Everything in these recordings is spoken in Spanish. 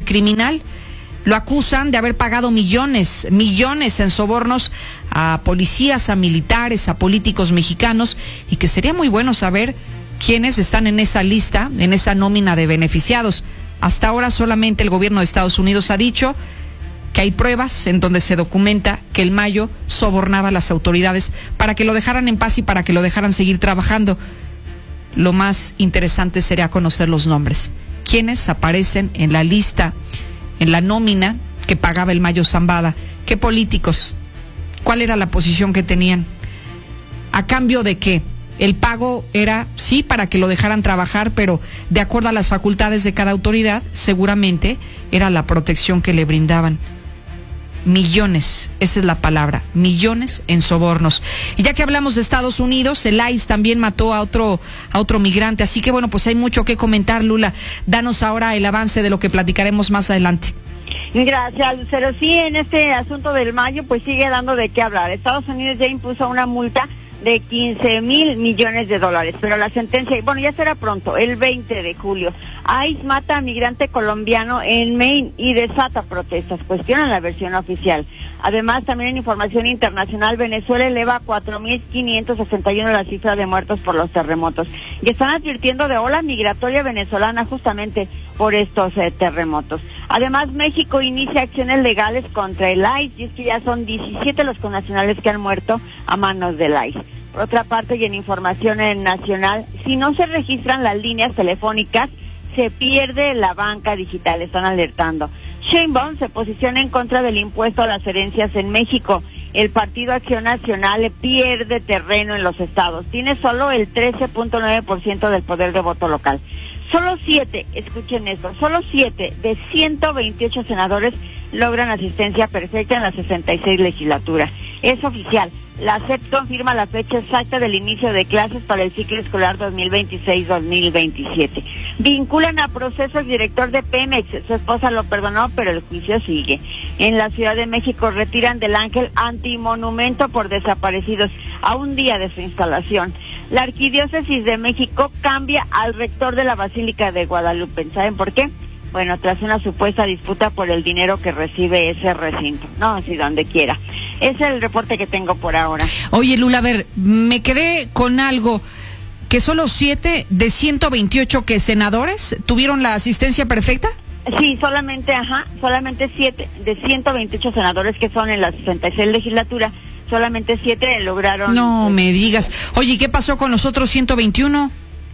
criminal. Lo acusan de haber pagado millones en sobornos a policías, a militares, a políticos mexicanos, y que sería muy bueno saber quiénes están en esa lista, en esa nómina de beneficiados. Hasta ahora solamente el gobierno de Estados Unidos ha dicho que hay pruebas en donde se documenta que el Mayo sobornaba a las autoridades para que lo dejaran en paz y para que lo dejaran seguir trabajando. Lo más interesante sería conocer los nombres. ¿Quiénes aparecen en la lista, en la nómina que pagaba el Mayo Zambada? ¿Qué políticos? ¿Cuál era la posición que tenían? ¿A cambio de qué? El pago era, sí, para que lo dejaran trabajar, pero de acuerdo a las facultades de cada autoridad, seguramente era la protección que le brindaban. Millones, esa es la palabra, millones en sobornos. Y ya que hablamos de Estados Unidos, el ICE también mató a otro migrante, así que bueno, pues hay mucho que comentar. Lula, danos ahora el avance de lo que platicaremos más adelante. Gracias, Lucero. Sí, en este asunto del Mayo, pues sigue dando de qué hablar. Estados Unidos ya impuso una multa de 15,000 millones de dólares, pero la sentencia, bueno, ya será pronto, el 20 de julio. ICE mata a migrante colombiano en Maine y desata protestas, cuestionan la versión oficial. Además, también en información internacional, Venezuela eleva a 4,561 la cifra de muertos por los terremotos, y están advirtiendo de ola migratoria venezolana justamente por estos terremotos. Además, México inicia acciones legales contra el ICE, y es que ya son 17 los connacionales que han muerto a manos del ICE. Por otra parte, y en información nacional, si no se registran las líneas telefónicas, se pierde la banca digital, están alertando. Sheinbaum se posiciona en contra del impuesto a las herencias en México. El Partido Acción Nacional pierde terreno en los estados. Tiene solo el 13.9% del poder de voto local. Solo 7, escuchen esto, solo 7 de 128 senadores logran asistencia perfecta en las 66 legislaturas. Es oficial. La SEP confirma la fecha exacta del inicio de clases para el ciclo escolar 2026-2027. Vinculan a proceso el director de Pemex. Su esposa lo perdonó, pero el juicio sigue. En la Ciudad de México retiran del Ángel antimonumento por desaparecidos a un día de su instalación. La Arquidiócesis de México cambia al rector de la Basílica de Guadalupe. ¿Saben por qué? Bueno, tras una supuesta disputa por el dinero que recibe ese recinto. No, si donde quiera. Ese es el reporte que tengo por ahora. Oye, Lula, a ver, me quedé con algo, que solo 7 de 128 que senadores tuvieron la asistencia perfecta. Sí, solamente 7 de 128 senadores que son en la 66 legislatura, solamente 7 lograron. No me digas. Oye, ¿qué pasó con los otros 121?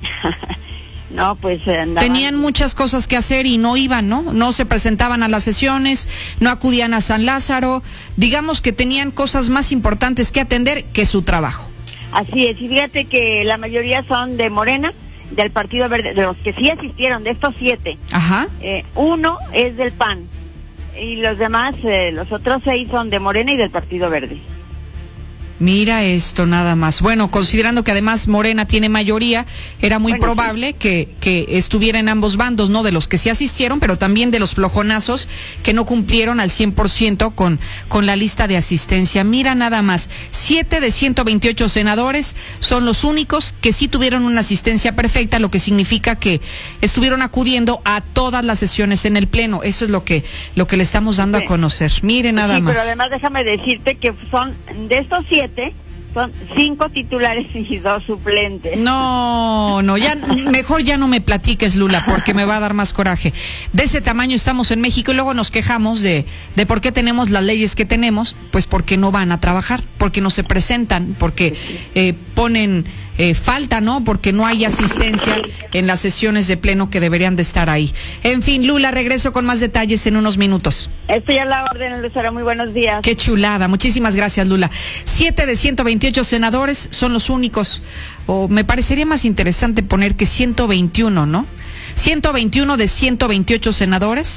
No, pues andaban. Tenían muchas cosas que hacer y no iban, ¿no? No se presentaban a las sesiones, no acudían a San Lázaro. Digamos que tenían cosas más importantes que atender que su trabajo. Así es, y fíjate que la mayoría son de Morena, del Partido Verde, de los que sí asistieron, de estos 7. Ajá. Uno es del PAN, y los demás, los otros 6 son de Morena y del Partido Verde. Mira esto nada más. Bueno, considerando que además Morena tiene mayoría, era muy probable que estuviera en ambos bandos, ¿no? De los que sí asistieron, pero también de los flojonazos que no cumplieron al 100% con la lista de asistencia. Mira nada más, 7 de 128 senadores son los únicos que sí tuvieron una asistencia perfecta, lo que significa que estuvieron acudiendo a todas las sesiones en el Pleno. Eso es lo que le estamos dando a conocer. Mire nada más. Pero además déjame decirte que son de estos 7, son 5 titulares y 2 suplentes. No, ya mejor ya no me platiques, Lula, porque me va a dar más coraje. De ese tamaño estamos en México y luego nos quejamos de por qué tenemos las leyes que tenemos, pues porque no van a trabajar, porque no se presentan, porque ponen falta, ¿no? Porque no hay asistencia en las sesiones de Pleno que deberían de estar ahí. En fin, Lula, regreso con más detalles en unos minutos. Estoy a la orden, Lucero, muy buenos días. Qué chulada, muchísimas gracias, Lula. 7 de 128 senadores son los únicos, o me parecería más interesante poner que 121, ¿no? 121 de 128 senadores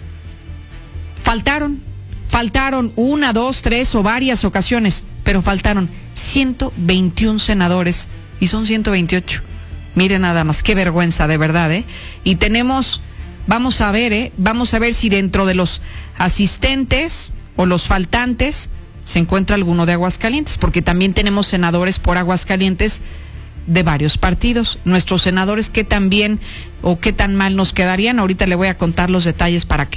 faltaron 1, 2, 3 o varias ocasiones, pero faltaron 121 senadores y son 128. Miren nada más, qué vergüenza, de verdad, ¿eh? Y vamos a ver si dentro de los asistentes o los faltantes se encuentra alguno de Aguascalientes, porque también tenemos senadores por Aguascalientes de varios partidos. Nuestros senadores, ¿qué tan bien o qué tan mal nos quedarían? Ahorita le voy a contar los detalles para que